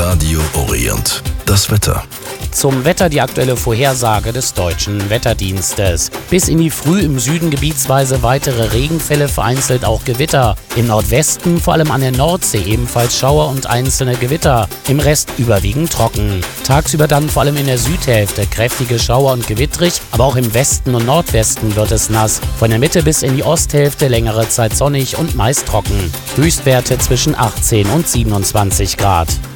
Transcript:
Radio Orient. Das Wetter. Zum Wetter die aktuelle Vorhersage des Deutschen Wetterdienstes. Bis in die Früh im Süden gebietsweise weitere Regenfälle, vereinzelt auch Gewitter. Im Nordwesten, vor allem an der Nordsee, ebenfalls Schauer und einzelne Gewitter. Im Rest überwiegend trocken. Tagsüber dann vor allem in der Südhälfte kräftige Schauer und gewittrig, aber auch im Westen und Nordwesten wird es nass. Von der Mitte bis in die Osthälfte längere Zeit sonnig und meist trocken. Höchstwerte zwischen 18 und 27 Grad.